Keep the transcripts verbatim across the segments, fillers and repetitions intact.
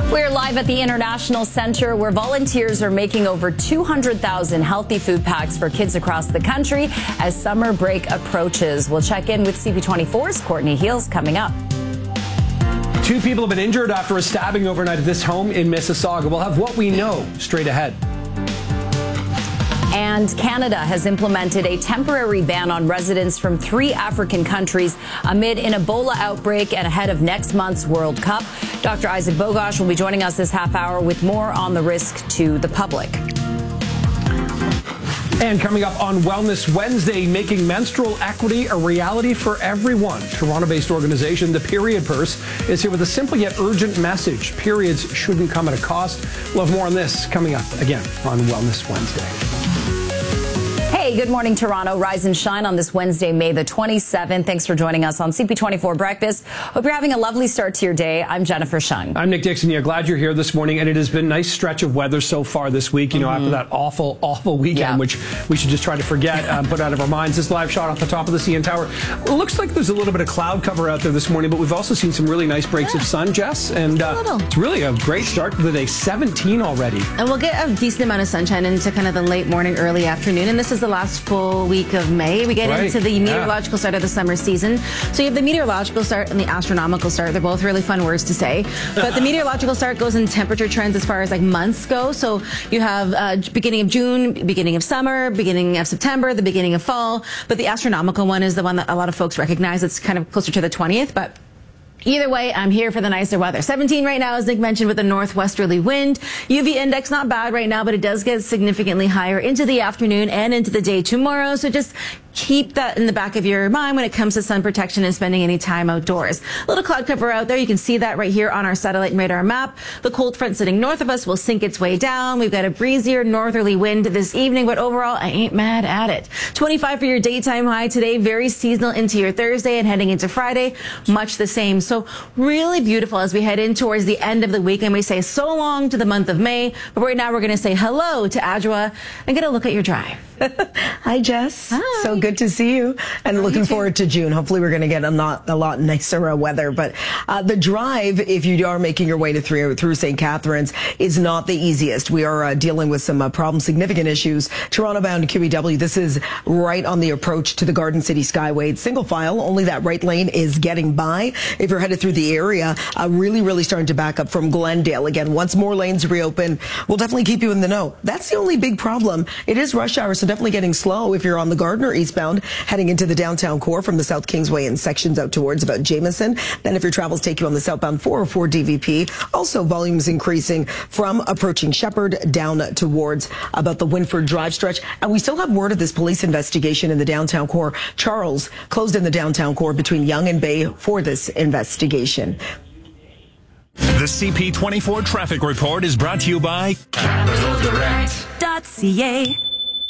We're live at the International Center, where volunteers are making over two hundred thousand healthy food packs for kids across the country as summer break approaches. We'll check in with C P twenty-four's Courtney Heels coming up. Two people have been injured after a stabbing overnight at this home in Mississauga. We'll have what we know straight ahead. And Canada has implemented a temporary ban on residents from three African countries amid an Ebola outbreak and ahead of next month's World Cup. Doctor Isaac Bogosh will be joining us this half hour with more on the risk to the public. And coming up on Wellness Wednesday, making menstrual equity a reality for everyone. Toronto-based organization The Period Purse is here with a simple yet urgent message. Periods shouldn't come at a cost. We'll have more on this coming up again on Wellness Wednesday. Hey, good morning, Toronto. Rise and shine on this Wednesday, May the twenty-seventh. Thanks for joining us on C P twenty-four Breakfast. Hope you're having a lovely start to your day. I'm Jennifer Shung. I'm Nick Dixon. Yeah, glad you're here this morning. And it has been a nice stretch of weather so far this week, you know, mm-hmm. after that awful, awful weekend, yeah. which we should just try to forget, um, put out of our minds. This live shot off the top of the C N Tower. It looks like there's a little bit of cloud cover out there this morning, but we've also seen some really nice breaks yeah. of sun, Jess. And uh, it's really a great start to the day. seventeen already. And we'll get a decent amount of sunshine into kind of the late morning, early afternoon. And this is the last full week of May. We get right. into the meteorological yeah. start of the summer season. So you have the meteorological start and the astronomical start. They're both really fun words to say. But the meteorological start goes in temperature trends as far as like months go. So you have uh, beginning of June, beginning of summer, beginning of September, the beginning of fall. But the astronomical one is the one that a lot of folks recognize. It's kind of closer to the twentieth. But either way, I'm here for the nicer weather. seventeen right now, as Nick mentioned, with a northwesterly wind. U V index not bad right now, but it does get significantly higher into the afternoon and into the day tomorrow. So just keep that in the back of your mind when it comes to sun protection and spending any time outdoors. A little cloud cover out there. You can see that right here on our satellite and radar map. The cold front sitting north of us will sink its way down. We've got a breezier northerly wind this evening, but overall, I ain't mad at it. twenty-five for your daytime high today. Very seasonal into your Thursday and heading into Friday. Much the same. So really beautiful as we head in towards the end of the week, and we say so long to the month of May. But right now, we're going to say hello to Adjoa and get a look at your drive. Hi, Jess. Hi. So good to see you, and Hi, looking you forward to June. Hopefully we're going to get a lot, a lot nicer weather. But uh, the drive, if you are making your way to through, through Saint Catharines, is not the easiest. We are uh, dealing with some uh, problems, significant issues. Toronto-bound Q E W, this is right on the approach to the Garden City Skyway. It's single file, only that right lane is getting by. If you're headed through the area, uh, really, really starting to back up from Glendale. Again, once more lanes reopen, we'll definitely keep you in the know. That's the only big problem. It is rush hour, so definitely getting slow if you're on the Gardiner eastbound, heading into the downtown core from the South Kingsway in sections out towards about Jameson. Then if your travels take you on the southbound four oh four D V P, also volumes increasing from approaching Shepherd down towards about the Winford Drive stretch. And we still have word of this police investigation in the downtown core. Charles closed in the downtown core between Yonge and Bay for this investigation. The C P twenty-four Traffic Report is brought to you by Capital Direct dot C A.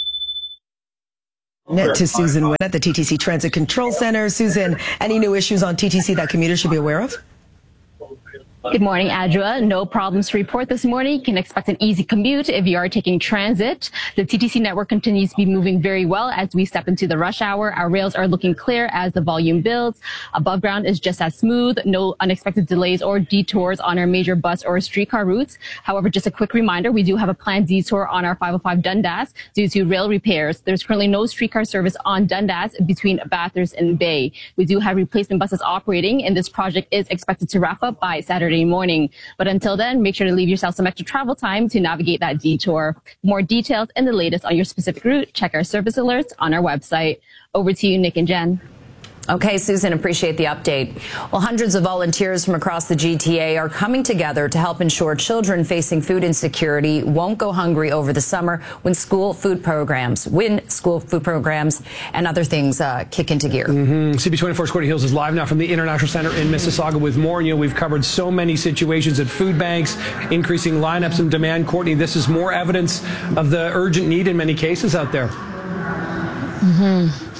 Net to Susan Wynn at the T T C Transit Control Center. Susan, any new issues on T T C that commuters should be aware of? Good morning, Adjoa. No problems to report this morning. You can expect an easy commute if you are taking transit. The T T C network continues to be moving very well as we step into the rush hour. Our rails are looking clear as the volume builds. Above ground is just as smooth. No unexpected delays or detours on our major bus or streetcar routes. However, just a quick reminder, we do have a planned detour on our five oh five Dundas due to rail repairs. There's currently no streetcar service on Dundas between Bathurst and Bay. We do have replacement buses operating, and this project is expected to wrap up by Saturday morning. But until then, make sure to leave yourself some extra travel time to navigate that detour. For more details and the latest on your specific route, check our service alerts on our website. Over to you, Nick and Jen. Okay, Susan, appreciate the update. Well, hundreds of volunteers from across the G T A are coming together to help ensure children facing food insecurity won't go hungry over the summer when school food programs, when school food programs and other things uh, kick into gear. Mm-hmm. C P twenty-four's Courtney Heels is live now from the International Center in Mississauga with more. You know, we've covered so many situations at food banks, increasing lineups and demand. Courtney, this is more evidence of the urgent need in many cases out there. Mm-hmm.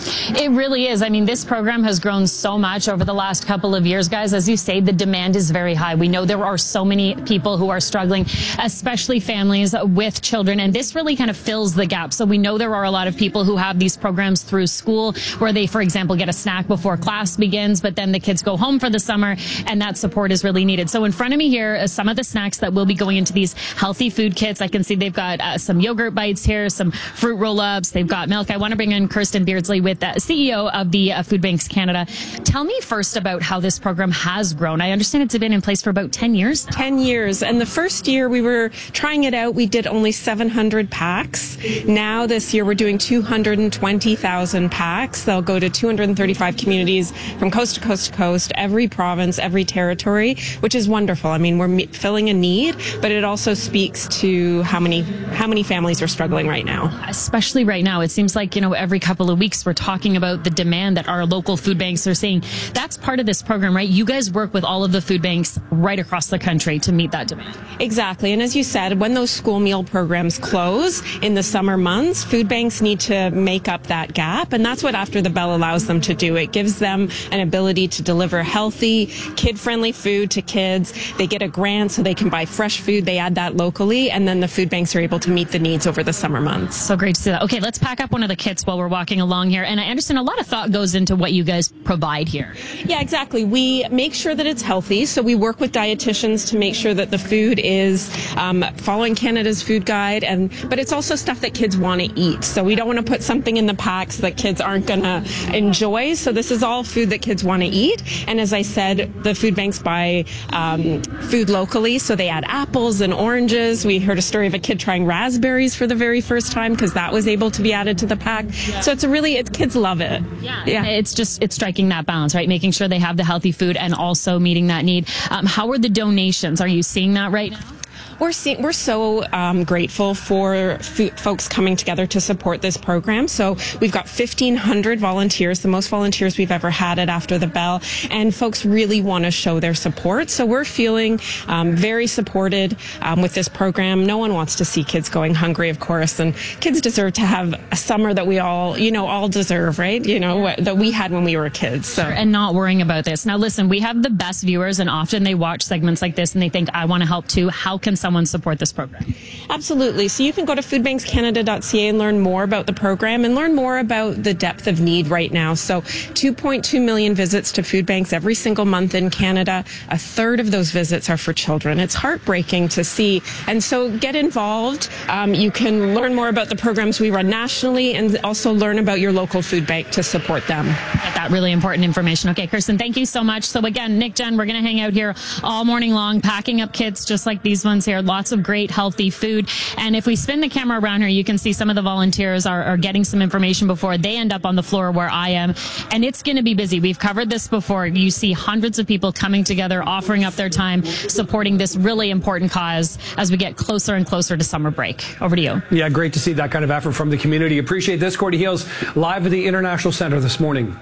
It really is. I mean, this program has grown so much over the last couple of years, guys. As you say, the demand is very high. We know there are so many people who are struggling, especially families with children, and this really kind of fills the gap. So we know there are a lot of people who have these programs through school where they, for example, get a snack before class begins, but then the kids go home for the summer, and that support is really needed. So in front of me here is some of the snacks that will be going into these healthy food kits. I can see they've got uh, some yogurt bites here, some fruit roll-ups, they've got milk. I want to bring in Kirsten Beardsley with the C E O of the uh, Food Banks Canada. Tell me first about how this program has grown. I understand it's been in place for about ten years. ten years. And the first year we were trying it out, we did only seven hundred packs. Now this year we're doing two hundred twenty thousand packs. They'll go to two hundred thirty-five communities from coast to coast to coast, every province, every territory, which is wonderful. I mean, we're filling a need, but it also speaks to how many how many families are struggling right now. Especially right now. It seems like, you know, every couple of weeks we're talking about the demand that our local food banks are seeing. That's part of this program, right? You guys work with all of the food banks right across the country to meet that demand. Exactly. And as you said, when those school meal programs close in the summer months, food banks need to make up that gap. And that's what After the Bell allows them to do. It gives them an ability to deliver healthy, kid-friendly food to kids. They get a grant so they can buy fresh food. They add that locally. And then the food banks are able to meet the needs over the summer months. So great to see that. Okay, let's pack up one of the kits while we're walking along here. And I understand a lot of thought goes into what you guys provide here. Yeah, exactly. We make sure that it's healthy. So we work with dietitians to make sure that the food is um, following Canada's food guide. And but it's also stuff that kids want to eat. So we don't want to put something in the packs that kids aren't going to enjoy. So this is all food that kids want to eat. And as I said, the food banks buy um, food locally. So they add apples and oranges. We heard a story of a kid trying raspberries for the very first time because that was able to be added to the pack. Yeah. So it's a really, it's, kids love it. Yeah. yeah. It's just, it's striking that balance, right? Making sure they have the healthy food and also meeting that need. Um, how are the donations? Are you seeing that right now? We're seeing, we're so um, grateful for f- folks coming together to support this program. So we've got fifteen hundred volunteers, the most volunteers we've ever had at After the Bell, and folks really want to show their support. So we're feeling um, very supported um, with this program. No one wants to see kids going hungry, of course, and kids deserve to have a summer that we all, you know, all deserve, right? You know, what, that we had when we were kids. So. Sure, and not worrying about this. Now, listen, we have the best viewers, and often they watch segments like this and they think, I want to help too. How can someone support this program? Absolutely. So you can go to food banks canada dot c a and learn more about the program and learn more about the depth of need right now. So two point two million visits to food banks every single month in Canada. A third of those visits are for children. It's heartbreaking to see. And so get involved. Um, you can learn more about the programs we run nationally and also learn about your local food bank to support them. Get that really important information. Okay, Kirsten, thank you so much. So again, Nick, Jen, we're going to hang out here all morning long, packing up kits just like these ones here. Lots of great, healthy food. And if we spin the camera around here, you can see some of the volunteers are, are getting some information before they end up on the floor where I am. And it's going to be busy. We've covered this before. You see hundreds of people coming together, offering up their time, supporting this really important cause as we get closer and closer to summer break. Over to you. Yeah, great to see that kind of effort from the community. Appreciate this. Cordy Hales live at the International Center this morning.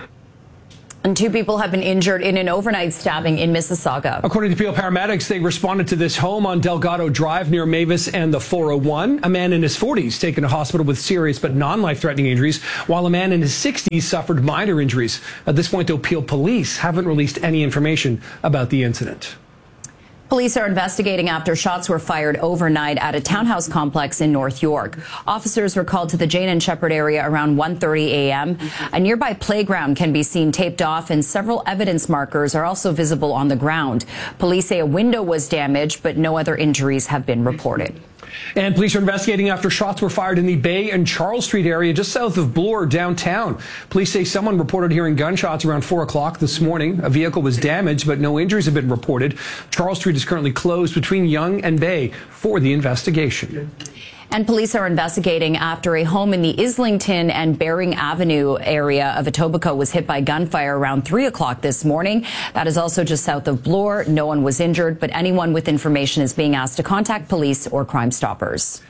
And two people have been injured in an overnight stabbing in Mississauga. According to Peel paramedics, they responded to this home on Delgado Drive near Mavis and the four oh one. A man in his forties taken to hospital with serious but non-life-threatening injuries, while a man in his sixties suffered minor injuries. At this point, though, Peel police haven't released any information about the incident. Police are investigating after shots were fired overnight at a townhouse complex in North York. Officers were called to the Jane and Shepherd area around one thirty a.m. A nearby playground can be seen taped off, and several evidence markers are also visible on the ground. Police say a window was damaged, but no other injuries have been reported. And police are investigating after shots were fired in the Bay and Charles Street area just south of Bloor downtown. Police say someone reported hearing gunshots around four o'clock this morning. A vehicle was damaged, but no injuries have been reported. Charles Street is currently closed between Yonge and Bay for the investigation. And police are investigating after a home in the Islington and Bering Avenue area of Etobicoke was hit by gunfire around three o'clock this morning. That is also just south of Bloor. No one was injured, but anyone with information is being asked to contact police or Crime Stoppers.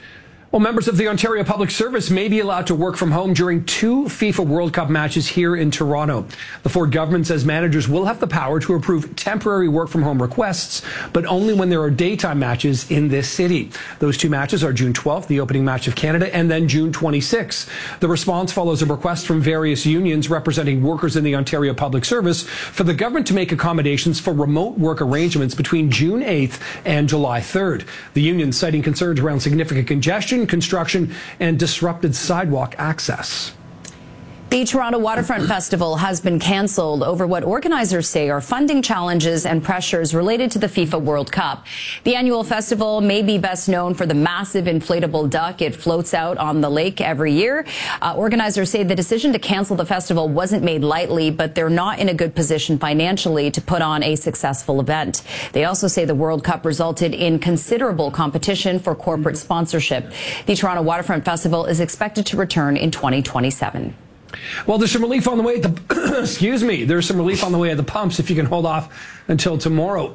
Well, members of the Ontario Public Service may be allowed to work from home during two FIFA World Cup matches here in Toronto. The Ford government says managers will have the power to approve temporary work from home requests, but only when there are daytime matches in this city. Those two matches are June twelfth, the opening match of Canada, and then June twenty-sixth. The response follows a request from various unions representing workers in the Ontario Public Service for the government to make accommodations for remote work arrangements between June eighth and July third. The union citing concerns around significant congestion, construction, and disrupted sidewalk access. The Toronto Waterfront Festival has been cancelled over what organizers say are funding challenges and pressures related to the FIFA World Cup. The annual festival may be best known for the massive inflatable duck it floats out on the lake every year. Uh, organizers say the decision to cancel the festival wasn't made lightly, but they're not in a good position financially to put on a successful event. They also say the World Cup resulted in considerable competition for corporate sponsorship. The Toronto Waterfront Festival is expected to return in twenty twenty-seven. Well, there's some relief on the way at the, excuse me, there's some relief on the way at the pumps if you can hold off until tomorrow.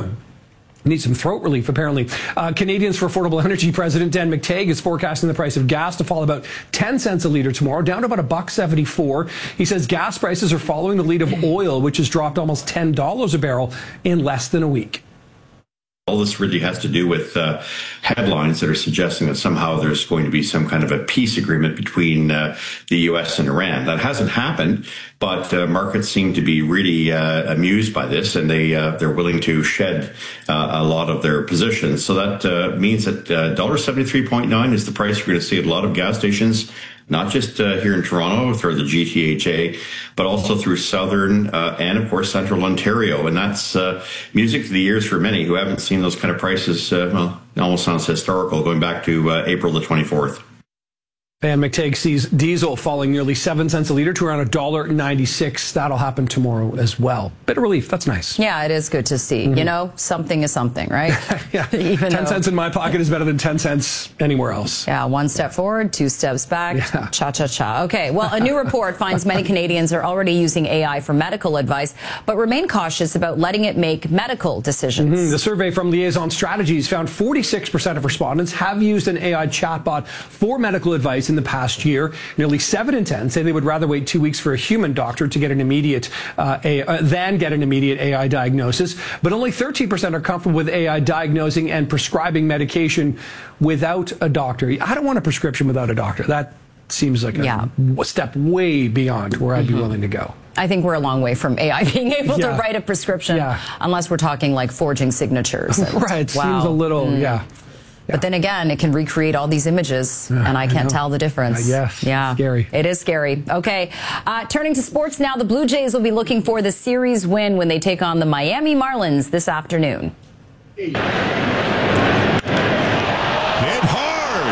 Need some throat relief, apparently. Uh, Canadians for Affordable Energy President Dan McTeague is forecasting the price of gas to fall about ten cents a litre tomorrow, down to about a buck seventy-four. He says gas prices are following the lead of oil, which has dropped almost ten dollars a barrel in less than a week. All this really has to do with uh, headlines that are suggesting that somehow there's going to be some kind of a peace agreement between uh, the U S and Iran. That hasn't happened, but uh, markets seem to be really uh, amused by this, and they uh, they're willing to shed uh, a lot of their positions. So that uh, means that uh, one dollar seventy-three point nine is the price you're going to see at a lot of gas stations, not just uh, here in Toronto through the G T H A, but also through southern uh, and, of course, central Ontario. And that's uh, music to the ears for many who haven't seen those kind of prices. Uh, well, it almost sounds historical, going back to uh, April the twenty-fourth. And McTeague sees diesel falling nearly seven cents a litre to around one dollar ninety-six. That'll happen tomorrow as well. Bit of relief. That's nice. Yeah, it is good to see. Mm-hmm. You know, something is something, right? Yeah. Even ten though, cents in my pocket is better than ten cents anywhere else. Yeah, one step forward, two steps back. Yeah. Cha-cha-cha. Okay, well, a new report finds many Canadians are already using A I for medical advice, but remain cautious about letting it make medical decisions. Mm-hmm. The survey from Liaison Strategies found forty-six percent of respondents have used an A I chatbot for medical advice in the past year. Nearly seven in ten say they would rather wait two weeks for a human doctor to get an immediate uh, a, uh, than get an immediate A I diagnosis. But only thirteen percent are comfortable with A I diagnosing and prescribing medication without a doctor. I don't want a prescription without a doctor. That seems like a, yeah. a step way beyond where I'd mm-hmm. be willing to go. I think we're a long way from A I being able yeah. to write a prescription, yeah. unless we're talking like forging signatures. And, right. It wow. seems a little, mm. yeah. Yeah. But then again, it can recreate all these images, uh, and I can't I tell the difference. Uh, yes, yeah, scary. It is scary. Okay, uh, turning to sports now, the Blue Jays will be looking for the series win when they take on the Miami Marlins this afternoon. Hit hard,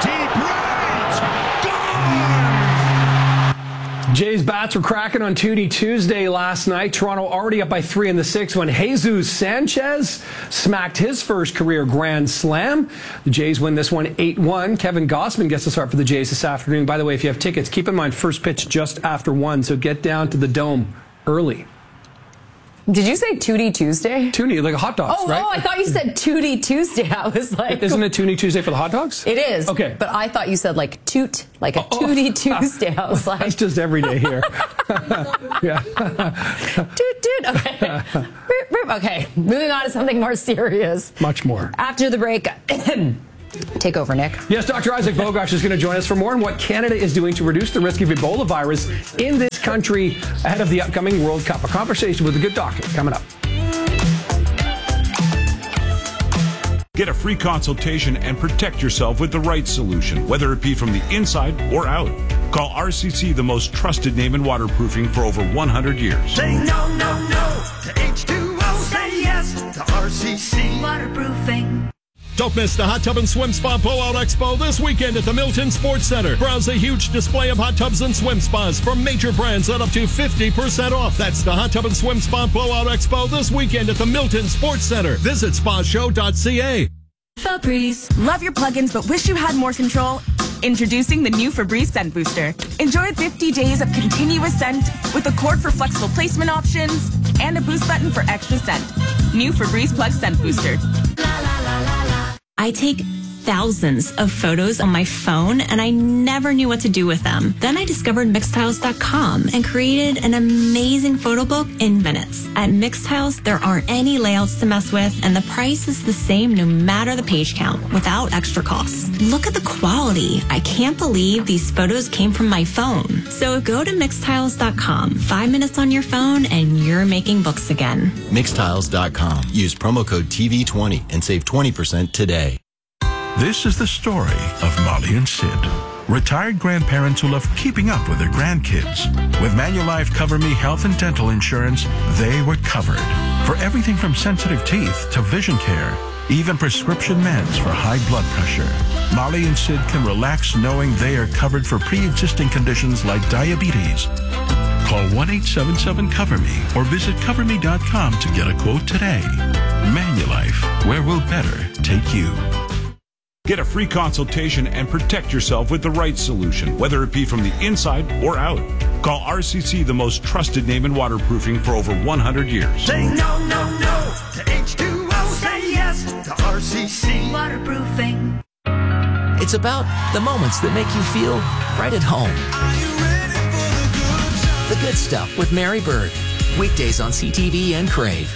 deep right, gone! Jays bats were cracking on Tootie Tuesday last night. Toronto already up by three in the sixth when Jesus Sanchez smacked his first career grand slam. The Jays win this one eight one. Kevin Gossman gets the start for the Jays this afternoon. By the way, if you have tickets, keep in mind first pitch just after one, so get down to the Dome early. Did you say Tootie Tuesday? Tootie, like a hot dogs, oh, right? Oh, I thought you said Tootie Tuesday. I was like... Isn't it Tootie Tuesday for the hot dogs? It is. Okay. But I thought you said like toot, like a oh, Tootie Tuesday. I was like... That's just every day here. Yeah. Toot, toot. Okay. Okay, moving on to something more serious. Much more. After the break... Take over, Nick. Yes, Doctor Isaac Bogosh is going to join us for more on what Canada is doing to reduce the risk of Ebola virus in this country ahead of the upcoming World Cup. A conversation with a good doctor coming up. Get a free consultation and protect yourself with the right solution, whether it be from the inside or out. Call R C C, the most trusted name in waterproofing for over one hundred years. Say no, no, no to H two O. Say yes to R C C Waterproofing. Don't miss the Hot Tub and Swim Spa Blowout Expo this weekend at the Milton Sports Center. Browse a huge display of hot tubs and swim spas from major brands at up to fifty percent off. That's the Hot Tub and Swim Spa Blowout Expo this weekend at the Milton Sports Center. Visit spa show dot c a. Febreze. Love your plugins but wish you had more control? Introducing the new Febreze Scent Booster. Enjoy fifty days of continuous scent with a cord for flexible placement options and a boost button for extra scent. New Febreze Plug Scent Booster. I take thousands of photos on my phone, and I never knew what to do with them. Then I discovered Mixtiles dot com and created an amazing photo book in minutes. At Mixtiles, there aren't any layouts to mess with, and the price is the same no matter the page count, without extra costs. Look at the quality. I can't believe these photos came from my phone. So go to Mixtiles dot com. Five minutes on your phone, and you're making books again. Mixtiles dot com. Use promo code T V twenty and save twenty percent today. This is the story of Molly and Sid, retired grandparents who love keeping up with their grandkids. With Manulife Cover Me health and dental insurance, they were covered for everything from sensitive teeth to vision care, even prescription meds for high blood pressure. Molly and Sid can relax knowing they are covered for pre-existing conditions like diabetes. Call one eight seven seven cover me or visit cover me dot com to get a quote today. Manulife, where will better take you? Get a free consultation and protect yourself with the right solution, whether it be from the inside or out. Call R C C, the most trusted name in waterproofing for over one hundred years. Say no, no, no to H two O. Say yes to R C C Waterproofing. It's about the moments that make you feel right at home. The Good Stuff with Mary Berg. Weekdays on C T V and Crave.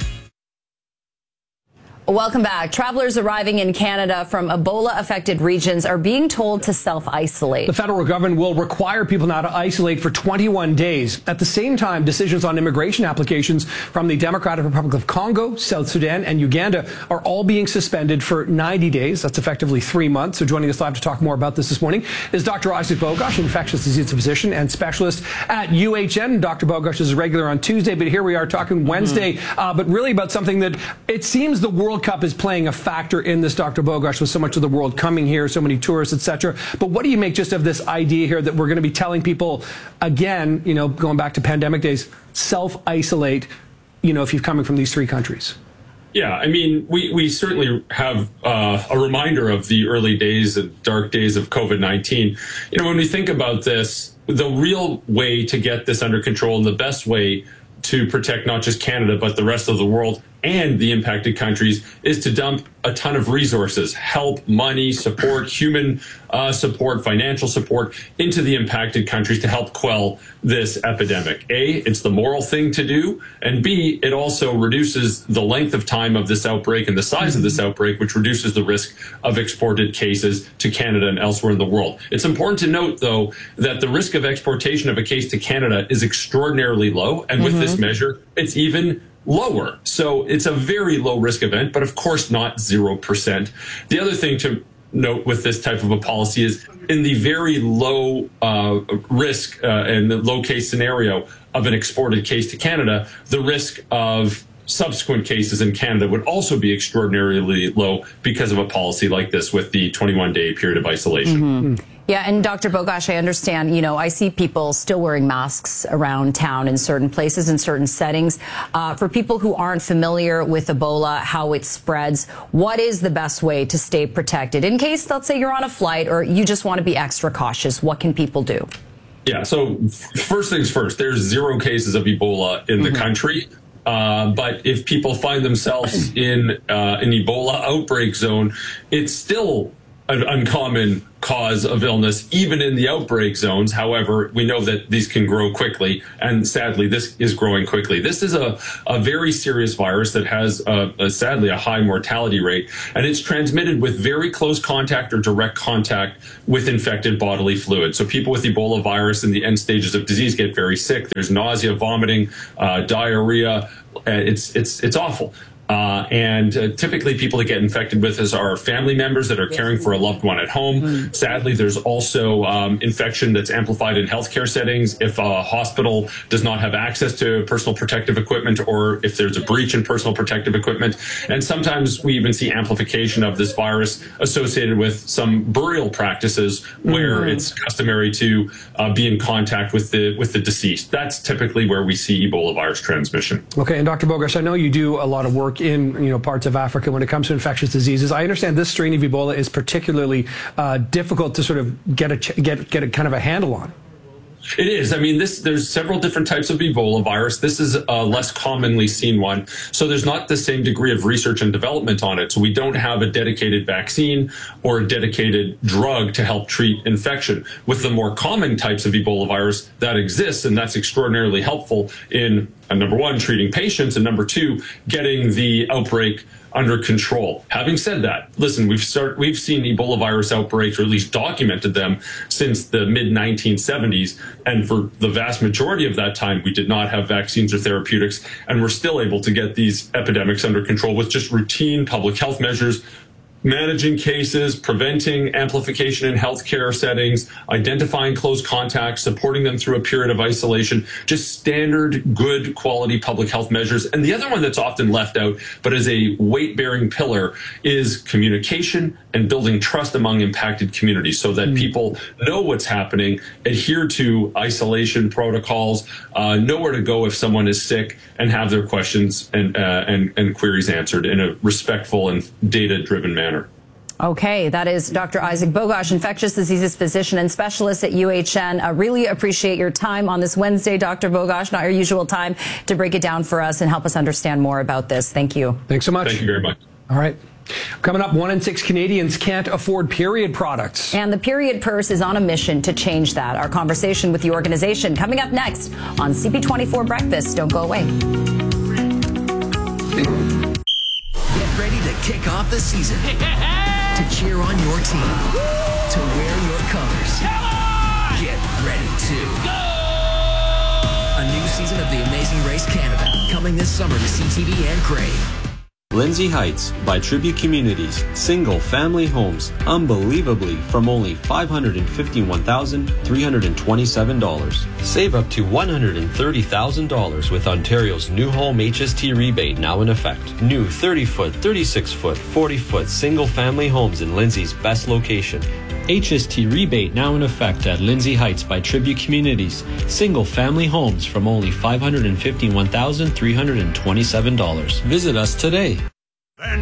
Welcome back. Travelers arriving in Canada from Ebola-affected regions are being told to self-isolate. The federal government will require people now to isolate for twenty-one days. At the same time, decisions on immigration applications from the Democratic Republic of Congo, South Sudan, and Uganda are all being suspended for ninety days. That's effectively three months. So joining us live to talk more about this this morning is Doctor Isaac Bogosh, infectious disease physician and specialist at U H N. Doctor Bogosh is a regular on Tuesday, but here we are talking Wednesday, mm-hmm. uh, but really about something that it seems the world World Cup is playing a factor in this, Doctor Bogosh, with so much of the world coming here, so many tourists, et cetera. But what do you make just of this idea here that we're going to be telling people, again, you know, going back to pandemic days, self-isolate, you know, if you're coming from these three countries? Yeah, I mean, we, we certainly have uh, a reminder of the early days and dark days of COVID nineteen. You know, when we think about this, the real way to get this under control and the best way to protect not just Canada, but the rest of the world and the impacted countries is to dump a ton of resources, help, money, support, human uh, support, financial support into the impacted countries to help quell this epidemic. A, it's the moral thing to do, and B, it also reduces the length of time of this outbreak and the size mm-hmm. of this outbreak, which reduces the risk of exported cases to Canada and elsewhere in the world. It's important to note, though, that the risk of exportation of a case to Canada is extraordinarily low, and with mm-hmm. this measure, it's even lower. So it's a very low risk event, but of course not zero percent. The other thing to note with this type of a policy is in the very low uh, risk uh, and the low case scenario of an exported case to Canada, the risk of subsequent cases in Canada would also be extraordinarily low because of a policy like this with the twenty-one day period of isolation. Mm-hmm. Yeah, and Doctor Bogosh, I understand, you know, I see people still wearing masks around town in certain places, in certain settings. Uh, for people who aren't familiar with Ebola, how it spreads, what is the best way to stay protected? In case, let's say you're on a flight or you just want to be extra cautious, what can people do? Yeah, so first things first, there's zero cases of Ebola in mm-hmm. the country. Uh, but if people find themselves in uh, an Ebola outbreak zone, it's still an uncommon cause of illness, even in the outbreak zones. However, we know that these can grow quickly, and sadly, this is growing quickly. This is a, a very serious virus that has, a, a, sadly, a high mortality rate, and it's transmitted with very close contact or direct contact with infected bodily fluid. So people with Ebola virus in the end stages of disease get very sick. There's nausea, vomiting, uh, diarrhea. It's, it's, it's awful. Uh, and uh, typically people that get infected with this are family members that are caring for a loved one at home. Mm. Sadly, there's also um, infection that's amplified in healthcare settings. If a hospital does not have access to personal protective equipment, or if there's a breach in personal protective equipment. And sometimes we even see amplification of this virus associated with some burial practices where mm. it's customary to uh, be in contact with the with the deceased. That's typically where we see Ebola virus transmission. Okay, and Doctor Bogosh, I know you do a lot of work in you know parts of Africa when it comes to infectious diseases. I understand this strain of Ebola is particularly uh, difficult to sort of get a get get a kind of a handle on. It is. I mean, this there's several different types of Ebola virus. This is a less commonly seen one. So there's not the same degree of research and development on it. So we don't have a dedicated vaccine or a dedicated drug to help treat infection. With the more common types of Ebola virus, that exists, and that's extraordinarily helpful in, uh, number one, treating patients, and number two, getting the outbreak under control. Having said that, listen, we've start, we've seen Ebola virus outbreaks, or at least documented them, since the mid nineteen seventies. And for the vast majority of that time, we did not have vaccines or therapeutics. And we're still able to get these epidemics under control with just routine public health measures, managing cases, preventing amplification in healthcare settings, identifying close contacts, supporting them through a period of isolation, just standard, good quality public health measures. And the other one that's often left out, but is a weight-bearing pillar, is communication and building trust among impacted communities so that mm. people know what's happening, adhere to isolation protocols, uh, know where to go if someone is sick, and have their questions and, uh, and, and queries answered in a respectful and data-driven manner. Okay, that is Doctor Isaac Bogosh, infectious diseases physician and specialist at U H N. I really appreciate your time on this Wednesday, Doctor Bogosh, not your usual time, to break it down for us and help us understand more about this. Thank you. Thanks so much. Thank you very much. All right. Coming up, one in six Canadians can't afford period products. And the Period Purse is on a mission to change that. Our conversation with the organization coming up next on C P twenty-four Breakfast. Don't go away. Get ready to kick off the season. To cheer on your team. To wear your colors. Get ready to go! A new season of The Amazing Race Canada coming this summer to C T V and Crave. Lindsay Heights by Tribute Communities. Single family homes, unbelievably from only five hundred fifty-one thousand three hundred twenty-seven dollars. Save up to one hundred thirty thousand dollars with Ontario's new home H S T rebate now in effect. New thirty foot, thirty-six foot, forty foot single family homes in Lindsay's best location. H S T rebate now in effect at Lindsay Heights by Tribute Communities. Single family homes from only five hundred fifty-one thousand three hundred twenty-seven dollars. Visit us today.